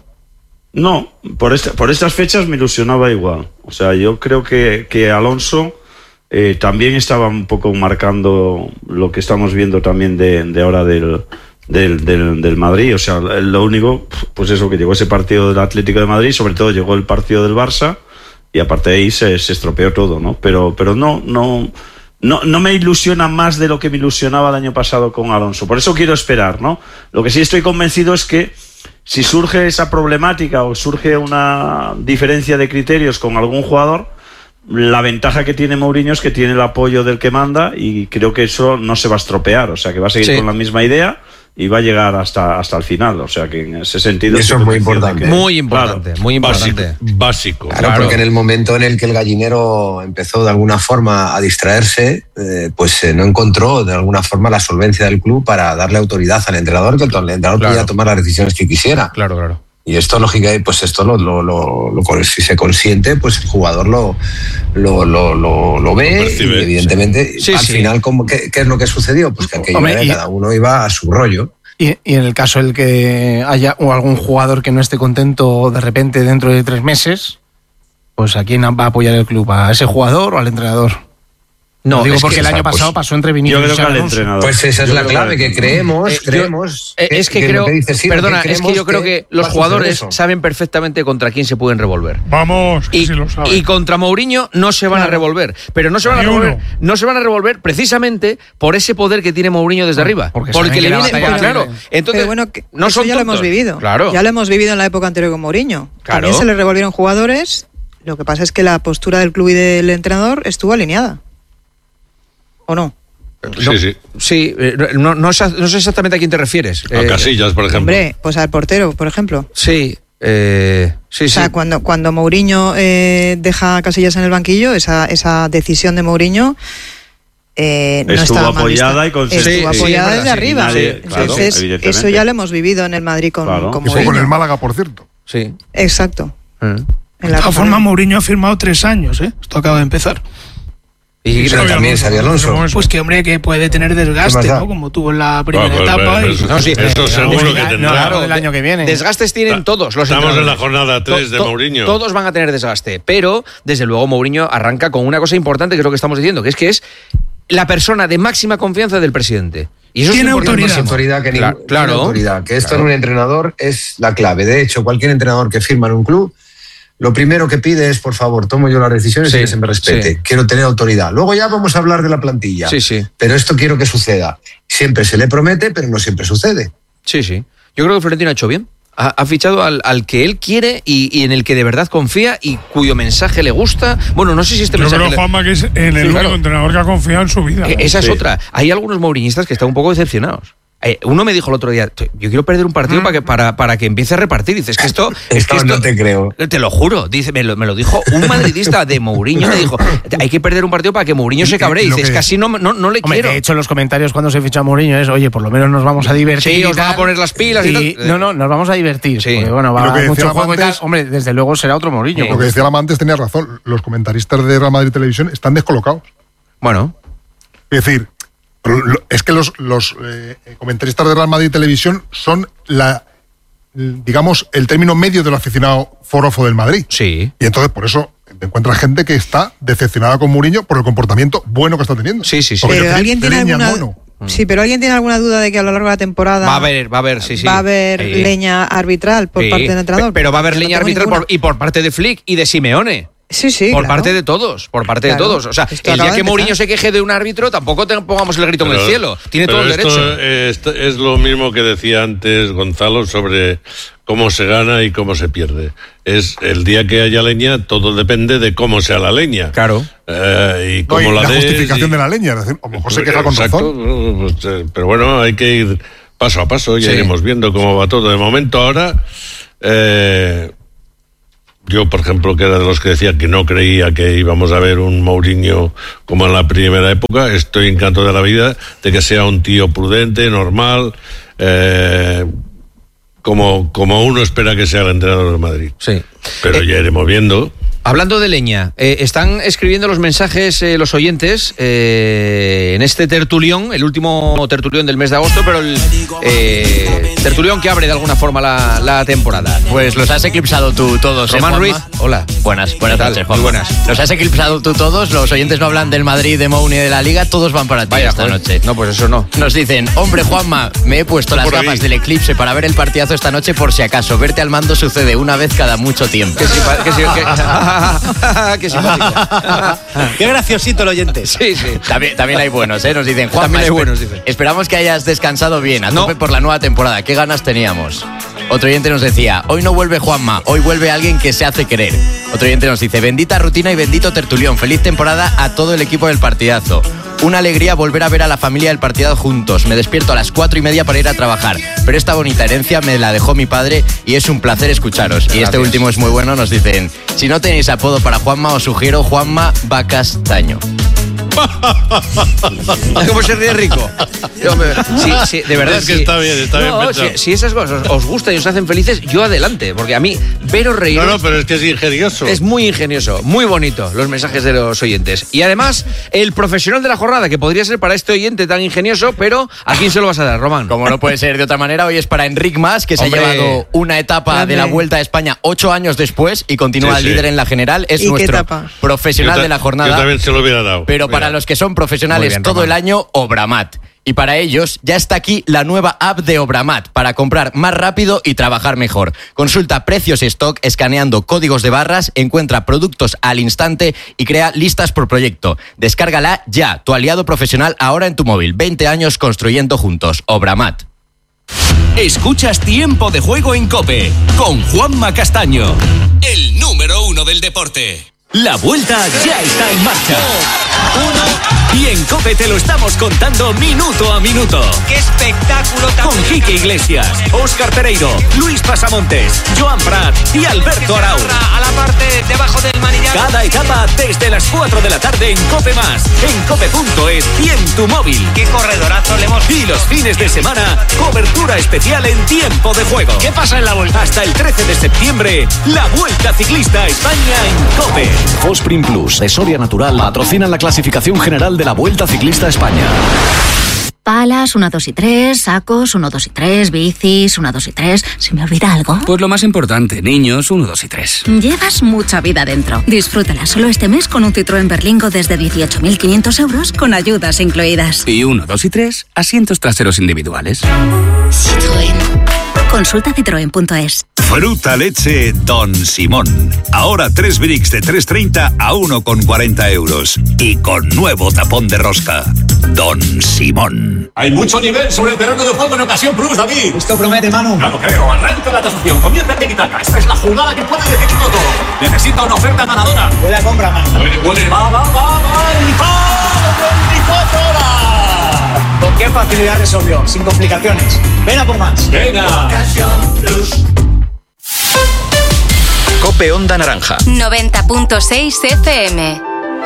No, por, este, por estas fechas me ilusionaba igual. O sea, yo creo que, que Alonso eh, también estaba un poco marcando lo que estamos viendo también de, de ahora del, del, del, del Madrid. O sea, lo único, pues eso, que llegó ese partido del Atlético de Madrid, sobre todo llegó el partido del Barça, y aparte de ahí se, se estropeó todo, ¿no? Pero, pero no, no, no, no me ilusiona más de lo que me ilusionaba el año pasado con Alonso. Por eso quiero esperar, ¿no? Lo que sí estoy convencido es que si surge esa problemática o surge una diferencia de criterios con algún jugador, la ventaja que tiene Mourinho es que tiene el apoyo del que manda, y creo que eso no se va a estropear. O sea, que va a seguir Sí. con la misma idea y va a llegar hasta, hasta el final. O sea, que en ese sentido... Eso estoy es muy convencido de que- importante. Muy importante, Claro. muy Básico. importante. Básico. Claro, Claro. porque en el momento en el que el gallinero empezó de alguna forma a distraerse, eh, pues eh, no encontró de alguna forma la solvencia del club para darle autoridad al entrenador, que el entrenador Claro. podía tomar las decisiones que quisiera. Claro, claro. Y esto, lógicamente, pues esto lo, lo, lo, lo- si se consiente, pues el jugador lo, lo, lo, lo, lo ve, Lo percibe, y evidentemente, sí. al Sí, sí. final, ¿cómo, qué, ¿qué es lo que sucedió? Pues que aquello Hombre, era, y- cada uno iba a su rollo. Y, y en el caso en el que haya o algún jugador que no esté contento de repente dentro de tres meses, pues ¿a quién va a apoyar el club? ¿A ese jugador o al entrenador? No, No, digo es porque que, el año pues, pasado pasó entre Vinicius yo creo y que al Alonso. entrenador. Pues esa es Yo la creo clave, que creemos, Eh, yo- creemos. eh, es que lo creo, dice Siro, perdona, que es que creemos yo creo que los va a suceder jugadores eso. saben perfectamente contra quién se pueden revolver. Vamos, que Y, si lo saben. y contra Mourinho no se van a revolver, pero no se van a Ni revolver, uno. no se van a revolver precisamente por ese poder que tiene Mourinho desde arriba, porque porque, saben le que la viene, batalla claro. viene. Entonces, Pero bueno, que no eso son ya lo tontos. hemos vivido. Claro. Ya lo hemos vivido en la época anterior con Mourinho. Claro. También se le revolvieron jugadores. Lo que pasa es que la postura del club y del entrenador estuvo alineada. ¿O no? No, Sí, sí. Sí, eh, no, no, sé- no sé exactamente a quién te refieres. A Eh, Casillas, por ejemplo. Hombre, pues al portero, por ejemplo. Sí, eh, sí, O sea, sí. cuando, cuando Mourinho eh, deja a Casillas en el banquillo, esa, esa decisión de Mourinho eh, no Estuvo estaba mal vista. apoyada y con- Estuvo Sí, sí, apoyada es desde verdad, sí. arriba. Nadie- claro, Entonces, evidentemente. eso ya lo hemos vivido en el Madrid con, Claro. con Y fue con Mourinho. el Málaga, por cierto. Sí. Exacto. Mm. En De la todas Copa formas, del- Mourinho ha firmado tres años, ¿eh? Esto acaba de empezar. Y Pero también Xabi Alonso. Pues que, hombre, que puede tener desgaste, ¿Qué más da? ¿no? Como tuvo en la primera Bueno, pues, etapa. pues, y- eso- No, sí. eso seguro que no, tendrá. claro, del año que viene. Desgastes tienen todos los Estamos en la entrenadores. jornada tres de To- to- Mourinho. Todos van a tener desgaste, pero desde luego Mourinho arranca con una cosa importante que es lo que estamos diciendo, que es que es la persona de máxima confianza del presidente. Y eso Tiene es autoridad. Más importantísimo. autoridad que Claro, ningún- claro. tiene autoridad, que esto Claro. en un entrenador es la clave. De hecho, cualquier entrenador que firma en un club, lo primero que pide es, por favor, tomo yo las decisiones Sí, y que se me respete. sí. Quiero tener autoridad. Luego ya vamos a hablar de la plantilla. Sí, sí. Pero esto quiero que suceda. Siempre se le promete, pero no siempre sucede. Sí, sí. Yo creo que Florentino ha hecho bien. Ha, ha fichado al, al que él quiere y, y en el que de verdad confía y cuyo mensaje le gusta. Bueno, no sé si este Yo mensaje... creo, le- Juanma, que es en el Sí, único claro. entrenador que ha confiado en su vida. Eh, ¿eh? Esa es Sí. otra. Hay algunos mourinistas que están un poco decepcionados. Eh, uno me dijo el otro día, yo quiero perder un partido para, que, para, para que empiece a repartir. Dices que esto... es que Esto no esto- te creo. Te lo juro, dice, me lo, me lo dijo un madridista de Mourinho, me dijo, hay que perder un partido para que Mourinho se cabree. Y Lo dices, que- casi no, no, no le Hombre, quiero. de hecho, los comentarios cuando se ficha a Mourinho es, oye, por lo menos nos vamos a divertir. Sí, y os van a tal. poner las pilas y tal. No, no, nos vamos a divertir. Sí. Porque, bueno, Y va lo a que haber decía mucho juego y tal. antes- Hombre, desde luego será otro Mourinho. Sí. Lo que decía Lama antes tenía razón. Los comentaristas de Real Madrid Televisión están descolocados. Bueno, Es decir, lo- es que los, los eh, comentaristas de Real Madrid Televisión son la, digamos, el término medio del aficionado forofo del Madrid. sí. Y entonces, por eso, te encuentras gente que está decepcionada con Mourinho por el comportamiento bueno que está teniendo. Sí, sí, sí. Porque Pero de- alguien de tiene leña alguna mono. Sí, pero alguien tiene alguna duda de que a lo largo de la temporada Va a haber, va a haber, sí, sí. va a haber Sí. leña arbitral por Sí. parte del entrenador. Pe- Pero va a haber No leña tengo arbitral ninguna. por- y por parte de Flick y de Simeone. Sí, sí, por claro. parte de todos, por parte de Claro. todos. O sea, Esto el acaba día de que empezar. Mourinho se queje de un árbitro, tampoco te pongamos el grito en el Pero- cielo. Tiene pero todo el esto, derecho. eh, esto es lo mismo que decía antes Gonzalo sobre cómo se gana y cómo se pierde. Es el día que haya leña, todo depende de cómo sea la leña. Claro. Eh, y No, cómo y la la des justificación y- de la leña. Es decir, a lo mejor se queja con Exacto, razón. pues, eh, pero bueno, hay que ir paso a paso, ya Sí. iremos viendo cómo va todo. De momento ahora, eh, yo por ejemplo, que era de los que decía que no creía que íbamos a ver un Mourinho como en la primera época, estoy encantado de la vida de que sea un tío prudente, normal, eh, como, como uno espera que sea el entrenador de Madrid. Sí. Pero Eh, ya iremos viendo. Hablando de leña, eh, están escribiendo los mensajes eh, los oyentes eh, en este tertulión, el último tertulión del mes de agosto, pero el eh, tertulión que abre de alguna forma la, la temporada. Pues los has eclipsado tú todos, ¿eh, Román Juanma? Ruiz, hola. Buenas, buenas ¿Qué tal? noches, Muy Juanma. buenas. Los has eclipsado tú todos, los oyentes no hablan del Madrid, de Mouni, de la Liga, todos van para ti Vaya, esta joder. noche. No, pues eso no. Nos dicen, hombre Juanma, me he puesto las Por ahí. gafas del eclipse para ver el partidazo esta noche por si acaso. Verte al mando sucede una vez cada mucho tiempo. Qué simpa- qué si- qué- qué simpático. Qué graciosito el oyente. Sí, sí. También, también hay buenos, ¿eh? Nos dicen, Juanma, También hay espe- buenos, dicen. esperamos que hayas descansado bien, a No. tope por la nueva temporada. ¿Qué ganas teníamos? Otro oyente nos decía, hoy no vuelve Juanma, hoy vuelve alguien que se hace querer. Otro oyente nos dice, bendita rutina y bendito tertulión, feliz temporada a todo el equipo del partidazo. Una alegría volver a ver a la familia del partidazo juntos. Me despierto a las cuatro y media para ir a trabajar, pero esta bonita herencia me la dejó mi padre y es un placer escucharos. Y este último es muy bueno, nos dicen, si no tenéis apodo para Juanma, os sugiero Juanma Bacastaño. ¿Cómo se ríe Rico? Yo me- sí, sí, de verdad. Es que sí. está bien, está bien No, pensado. si, si esas cosas os gustan y os hacen felices, yo adelante. Porque a mí, veros reír. No, no, pero es que es ingenioso. Es muy ingenioso, muy bonito los mensajes de los oyentes. Y además, el profesional de la jornada, que podría ser para este oyente tan ingenioso, pero ¿a quién se lo vas a dar, Román? Como no puede ser de otra manera, hoy es para Enric Mas, que se Hombre. ha llevado una etapa Grande. de la Vuelta a España ocho años después y continúa Sí, sí. líder en la general. Es ¿Y qué nuestro etapa? profesional Yo ta- de la Yo jornada. también se lo hubiera dado. Pero para para los que son profesionales bien, todo Román. el año, Obramat. Y para ellos ya está aquí la nueva app de Obramat para comprar más rápido y trabajar mejor. Consulta precios y stock escaneando códigos de barras, encuentra productos al instante y crea listas por proyecto. Descárgala ya, tu aliado profesional ahora en tu móvil. veinte años construyendo juntos. Obramat. Escuchas Tiempo de Juego en COPE con Juanma Castaño, el número uno del deporte. La vuelta ya está en marcha. Uno. Y en COPE te lo estamos contando minuto a minuto. ¡Qué espectáculo! Con Quique Iglesias, Óscar Pereiro, Luis Pasamontes, Joan Prat y Alberto Arau. A la parte debajo del manillar. Cada etapa desde las cuatro de la tarde en COPE Más, en cope punto es y en tu móvil. ¡Qué corredorazo le hemos... Y los fines de semana, cobertura especial en Tiempo de Juego. ¿Qué pasa en la vuelta? Hasta el trece de septiembre, la Vuelta Ciclista a España en COPE. Fosprin Plus de Soria Natural patrocinan la clasificación general de la Vuelta Ciclista a España. Palas, uno, dos y tres, sacos, uno, dos y tres, bicis, uno, dos y tres. ¿Se me olvida algo? Pues lo más importante, niños, uno, dos y tres. Llevas mucha vida dentro. Disfrútala solo este mes con un Citroën Berlingo desde dieciocho mil quinientos euros con ayudas incluidas. Y uno, dos y tres, asientos traseros individuales. Citroën. Consulta citroen punto es. Fruta leche Don Simón. Ahora tres bricks de tres treinta a uno con cuarenta euros. Y con nuevo tapón de rosca. Don Simón. Hay mucho nivel sobre el terreno de juego en Ocasión Plus, David. Esto promete, Manu. Claro, creo. Arranca la tasación. Comienza el tiki-taka. Esta es la jugada que puede decidirlo todo. Necesita una oferta ganadora. Buena compra, Manu. Puede, puede. Va, va, va, va. Y va. veinticuatro horas. ¿Con qué facilidad resolvió? Sin complicaciones. Ven a por más. Venga. COPE Onda Naranja. noventa punto seis F M.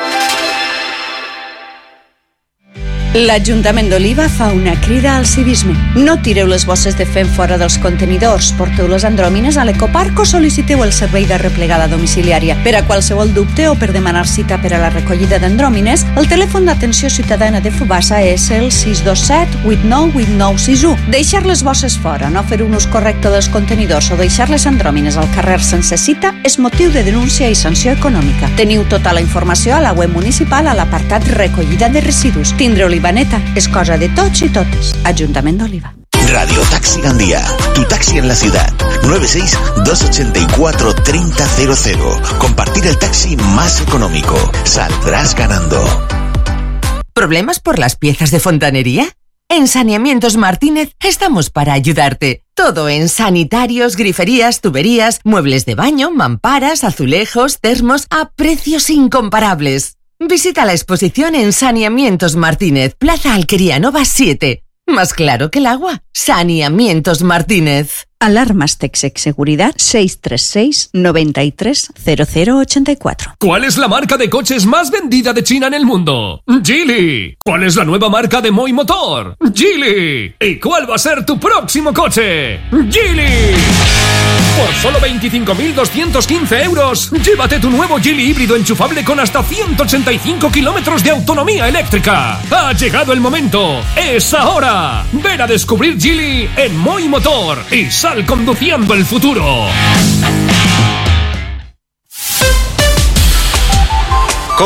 L'Ajuntament d'Oliva fa una crida al civisme. No tireu les bosses de fem fora dels contenidors, porteu les andròmines a l'Ecoparc o sol·liciteu el servei de replegada domiciliària. Per a qualsevol dubte o per demanar cita per a la recollida d'andròmines, el telèfon d'atenció ciutadana de Fubassa és el sis dos set vuit nou vuit nou sis u. Deixar les bosses fora, no fer un ús correcte dels contenidors o deixar les andròmines al carrer sense cita és motiu de denúncia i sanció econòmica. Teniu tota la informació a la web municipal a l'apartat recollida de residus. Tindre Olivaneta és cosa de tots i totes. Ajuntament d'Oliva. Radio Taxi Gandía, tu taxi en la ciudad. nueve seis dos ocho cuatro tres cero cero cero. Compartir el taxi más económico. Saldrás ganando. ¿Problemas por las piezas de fontanería? En Saneamientos Martínez estamos para ayudarte. Todo en sanitarios, griferías, tuberías, muebles de baño, mamparas, azulejos, termos a precios incomparables. Visita la exposición en Saneamientos Martínez, Plaza Alquería Nova siete. Más claro que el agua. Saneamientos Martínez. Alarmas Texec Seguridad seis tres seis nueve tres cero cero ocho cuatro. ¿Cuál es la marca de coches más vendida de China en el mundo? Geely. ¿Cuál es la nueva marca de Moi Motor? Geely. ¿Y cuál va a ser tu próximo coche? Geely. Por solo veinticinco mil doscientos quince euros, llévate tu nuevo Geely híbrido enchufable con hasta ciento ochenta y cinco kilómetros de autonomía eléctrica. Ha llegado el momento. ¡Es ahora! Ven a descubrir Geely en Moi Motor y sal conduciendo el futuro.